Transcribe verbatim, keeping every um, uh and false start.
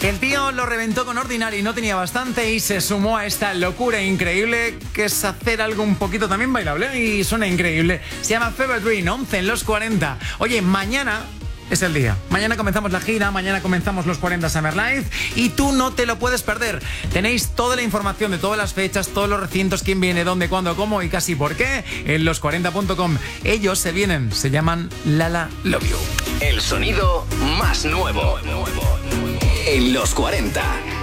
El tío lo reventó con Ordinary, no tenía bastante y se sumó a esta locura increíble que es hacer algo un poquito también bailable y suena increíble. Se llama Fever Dream, once en los cuarenta. Oye, mañana es el día. Mañana comenzamos la gira, mañana comenzamos los cuarenta Summer Live y tú no te lo puedes perder. Tenéis toda la información de todas las fechas, todos los recintos, quién viene, dónde, cuándo, cómo y casi por qué en los cuarenta punto com. Ellos se vienen, se llaman Lala Love You. El sonido más nuevo en los cuarenta.